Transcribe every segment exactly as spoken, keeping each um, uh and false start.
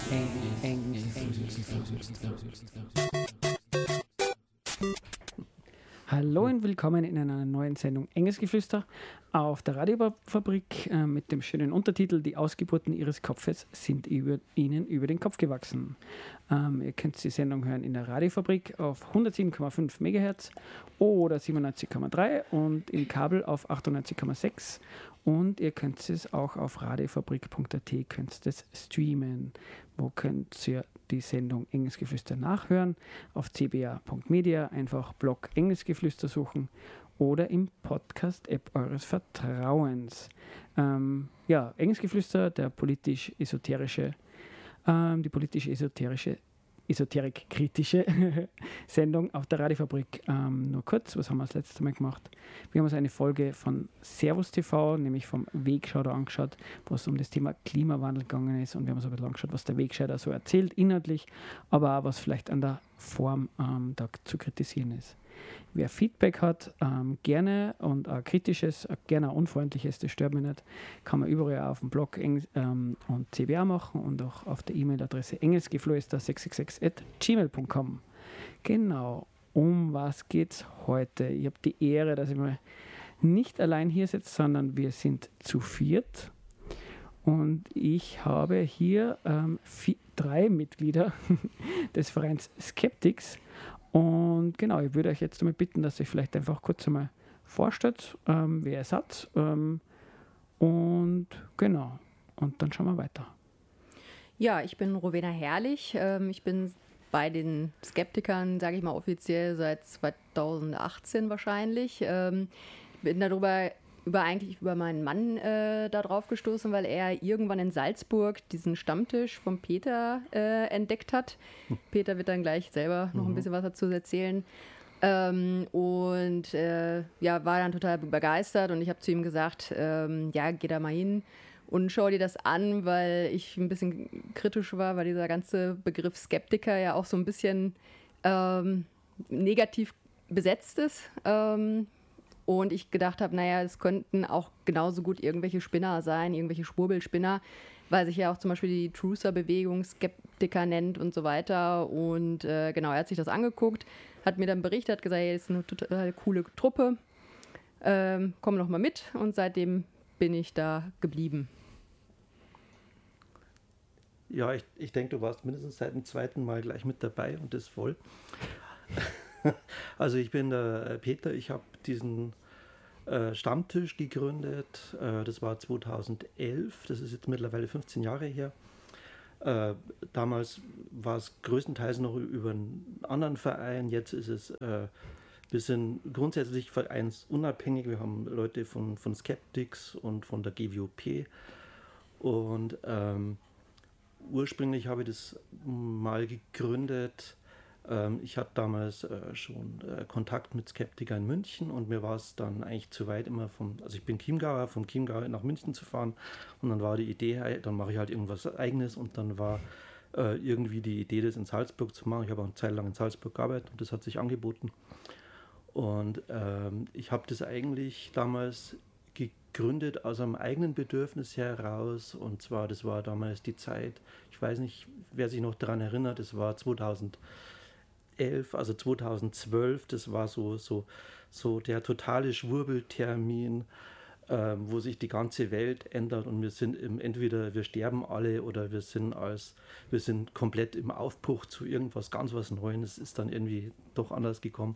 Eng, eng, eng. Hallo und willkommen in einer neuen Sendung Engelsgeflüster auf der Radiofabrik äh, mit dem schönen Untertitel Die Ausgeburten ihres Kopfes sind über, ihnen über den Kopf gewachsen. Ähm, ihr könnt die Sendung hören in der Radiofabrik auf hundertsieben Komma fünf Megahertz oder siebenundneunzig Komma drei und im Kabel auf achtundneunzig Komma sechs. Und ihr könnt es auch auf radiofabrik punkt a t könnt es streamen. Wo könnt ihr die Sendung Engelsgeflüster nachhören? Auf c b a punkt media einfach Blog Engelsgeflüster suchen oder im Podcast-App eures Vertrauens. Ähm, ja, Engelsgeflüster, der politisch-esoterische, ähm, die politisch-esoterische esoterik-kritische Sendung auf der Radiofabrik. Ähm, nur kurz, was haben wir das letzte Mal gemacht? Wir haben uns eine Folge von Servus T V, nämlich vom Wegscheider angeschaut, wo es um das Thema Klimawandel gegangen ist, und wir haben uns ein bisschen angeschaut, was der Wegscheider so erzählt, inhaltlich, aber auch was vielleicht an der Form ähm, da zu kritisieren ist. Wer Feedback hat, ähm, gerne und ein kritisches, äh, gerne ein unfreundliches, das stört mich nicht, kann man überall auf dem Blog Eng, ähm, und C B A machen und auch auf der E-Mail-Adresse engelsgeflüster sechs sechs sechs at gmail punkt com. Genau, um was geht's heute? Ich habe die Ehre, dass ich mal nicht allein hier sitze, sondern wir sind zu viert. Und ich habe hier ähm, vier, drei Mitglieder des Vereins Skeptics. Und genau, ich würde euch jetzt damit bitten, dass ihr euch vielleicht einfach kurz einmal vorstellt, ähm, wer ihr seid. Ähm, und genau, und dann schauen wir weiter. Ja, ich bin Rowena Herrlich. Ähm, ich bin bei den Skeptikern, sage ich mal offiziell, seit zweitausendachtzehn wahrscheinlich. Ähm, bin darüber über eigentlich über meinen Mann äh, da drauf gestoßen, weil er irgendwann in Salzburg diesen Stammtisch von Peter äh, entdeckt hat. Hm. Peter wird dann gleich selber noch mhm. ein bisschen was dazu erzählen. Ähm, und äh, ja, war dann total begeistert, und ich habe zu ihm gesagt, ähm, ja, geh da mal hin und schau dir das an, weil ich ein bisschen kritisch war, weil dieser ganze Begriff Skeptiker ja auch so ein bisschen ähm, negativ besetzt ist. Ähm, Und ich gedacht habe, naja, es könnten auch genauso gut irgendwelche Spinner sein, irgendwelche Schwurbelspinner, weil sich ja auch zum Beispiel die Truther-Bewegung Skeptiker nennt und so weiter. Und äh, genau, er hat sich das angeguckt, hat mir dann berichtet, hat gesagt, hey, das ist eine total coole Truppe, ähm, komm noch mal mit. Und seitdem bin ich da geblieben. Ja, ich, ich denke, du warst mindestens seit dem zweiten Mal gleich mit dabei und das voll. Also ich bin der Peter, ich habe diesen äh, Stammtisch gegründet, äh, das war zweitausendelf, das ist jetzt mittlerweile fünfzehn Jahre her. Äh, damals war es größtenteils noch über einen anderen Verein, jetzt ist es, äh, wir sind grundsätzlich vereinsunabhängig, wir haben Leute von, von Skeptics und von der G W O P, und ähm, ursprünglich habe ich das mal gegründet. Ich hatte damals äh, schon äh, Kontakt mit Skeptikern in München, und mir war es dann eigentlich zu weit, immer vom, also ich bin Chiemgauer, vom Chiemgau nach München zu fahren, und dann war die Idee, hey, dann mache ich halt irgendwas Eigenes, und dann war äh, irgendwie die Idee, das in Salzburg zu machen. Ich habe auch eine Zeit lang in Salzburg gearbeitet und das hat sich angeboten, und ähm, ich habe das eigentlich damals gegründet aus einem eigenen Bedürfnis heraus, und zwar, das war damals die Zeit, ich weiß nicht, wer sich noch daran erinnert, das war zweitausendelf, also zweitausendzwölf, das war so, so, so der totale Schwurbeltermin, äh, wo sich die ganze Welt ändert, und wir sind im, entweder wir sterben alle oder wir sind als wir sind komplett im Aufbruch zu irgendwas ganz was Neues. Es ist dann irgendwie doch anders gekommen.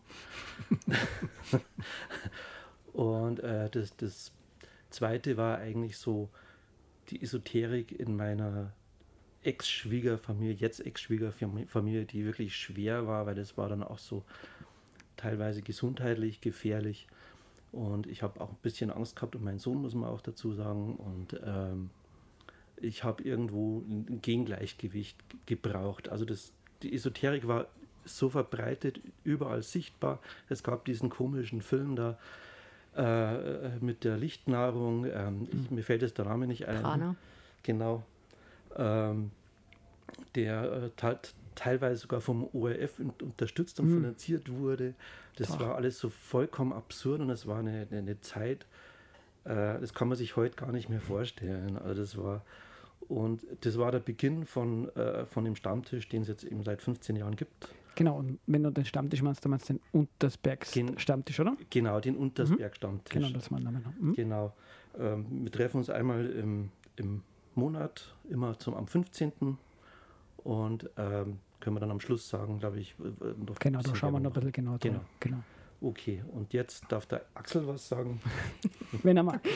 Und äh, das, das zweite war eigentlich so die Esoterik in meiner Ex-Schwiegerfamilie, jetzt Ex-Schwiegerfamilie, die wirklich schwer war, weil das war dann auch so teilweise gesundheitlich gefährlich, und ich habe auch ein bisschen Angst gehabt um meinen Sohn, muss man auch dazu sagen, und ähm, ich habe irgendwo ein Gegengleichgewicht gebraucht. Also das, die Esoterik war so verbreitet, überall sichtbar. Es gab diesen komischen Film da äh, mit der Lichtnahrung, ähm, ich, mir fällt jetzt der Name nicht ein. Prana. Genau. Ähm, der äh, tat, teilweise sogar vom O R F unterstützt und mhm. finanziert wurde. Das Doch. war alles so vollkommen absurd, und es war eine, eine, eine Zeit, äh, das kann man sich heute gar nicht mehr vorstellen. Also das war, Und das war der Beginn von, äh, von dem Stammtisch, den es jetzt eben seit fünfzehn Jahren gibt. Genau, und wenn du den Stammtisch meinst, dann meinst du den Untersbergs-Stammtisch, oder? Genau, den Untersberg-Stammtisch. Genau, das war der Name. Mhm. Genau. Ähm, wir treffen uns einmal im, im Monat, immer zum, am fünfzehnten Und ähm, können wir dann am Schluss sagen, glaube ich. Noch genau, da schauen wir noch ein bisschen genauer genau. drauf. Genau. Okay, und jetzt darf der Axel was sagen. Wenn er mag.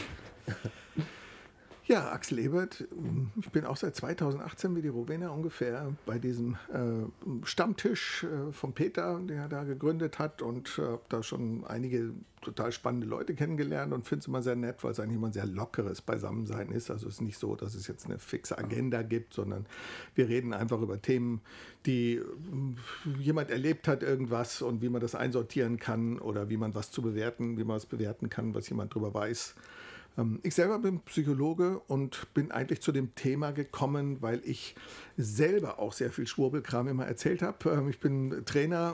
Ja, Axel Ebert. Ich bin auch seit zweitausendachtzehn wie die Rowena ungefähr bei diesem äh, Stammtisch äh, von Peter, den er da gegründet hat, und habe äh, da schon einige total spannende Leute kennengelernt und finde es immer sehr nett, weil es eigentlich immer ein sehr lockeres Beisammensein ist. Also es ist nicht so, dass es jetzt eine fixe Agenda gibt, sondern wir reden einfach über Themen, die äh, jemand erlebt hat, irgendwas, und wie man das einsortieren kann oder wie man was zu bewerten, wie man es bewerten kann, was jemand drüber weiß. Ich selber bin Psychologe und bin eigentlich zu dem Thema gekommen, weil ich selber auch sehr viel Schwurbelkram immer erzählt habe. Ich bin Trainer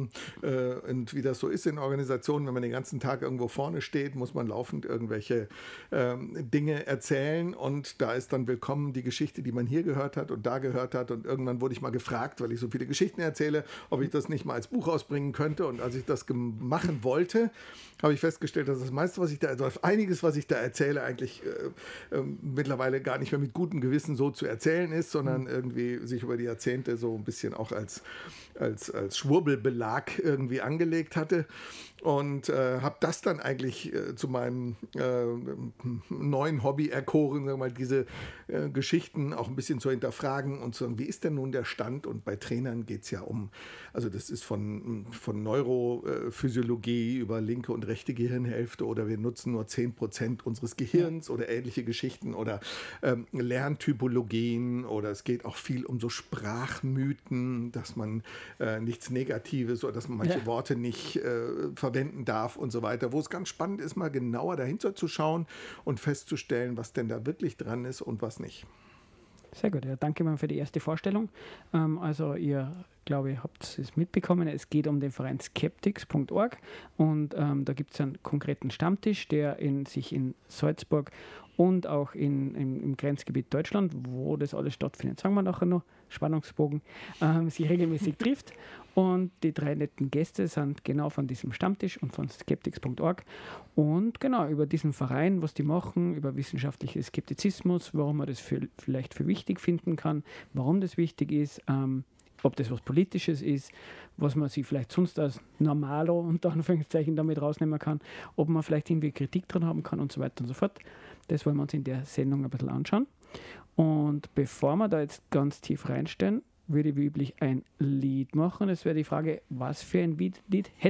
und wie das so ist in Organisationen, wenn man den ganzen Tag irgendwo vorne steht, muss man laufend irgendwelche Dinge erzählen, und da ist dann willkommen die Geschichte, die man hier gehört hat und da gehört hat, und irgendwann wurde ich mal gefragt, weil ich so viele Geschichten erzähle, ob ich das nicht mal als Buch rausbringen könnte, und als ich das machen wollte, habe ich festgestellt, dass das meiste, was ich da, also einiges, was ich da erzähle, eigentlich äh, äh, mittlerweile gar nicht mehr mit gutem Gewissen so zu erzählen ist, sondern irgendwie sich über die Jahrzehnte so ein bisschen auch als, als, als Schwurbelbelag irgendwie angelegt hatte. Und äh, habe das dann eigentlich äh, zu meinem äh, neuen Hobby erkoren, sagen wir mal, diese äh, Geschichten auch ein bisschen zu hinterfragen und zu sagen, wie ist denn nun der Stand? Und bei Trainern geht es ja um, also das ist von, von Neurophysiologie über linke und rechte Gehirnhälfte, oder wir nutzen nur zehn Prozent unseres Gehirns oder ähnliche Geschichten, oder ähm, Lerntypologien, oder es geht auch viel um so Sprachmythen, dass man äh, nichts Negatives oder dass man manche ja. Worte nicht äh, verwenden darf und so weiter, wo es ganz spannend ist, mal genauer dahinter zu schauen und festzustellen, was denn da wirklich dran ist und was nicht. Sehr gut, ja, danke mal für die erste Vorstellung. Ähm, also ihr, glaube ich, habt es mitbekommen, es geht um den Verein skeptics punkt org, und ähm, da gibt es einen konkreten Stammtisch, der in, sich in Salzburg und auch in, in, im Grenzgebiet Deutschland, wo das alles stattfindet, sagen wir nachher noch, Spannungsbogen, ähm, sich regelmäßig trifft. Und die drei netten Gäste sind genau von diesem Stammtisch und von skeptics punkt org. Und genau über diesen Verein, was die machen, über wissenschaftlichen Skeptizismus, warum man das für, vielleicht für wichtig finden kann, warum das wichtig ist, ähm, ob das was Politisches ist, was man sich vielleicht sonst als Normalo unter Anführungszeichen damit rausnehmen kann, ob man vielleicht irgendwie Kritik dran haben kann und so weiter und so fort. Das wollen wir uns in der Sendung ein bisschen anschauen. Und bevor wir da jetzt ganz tief reinstellen, würde ich wie üblich ein Lied machen. Es wäre die Frage, was für ein Lied hätten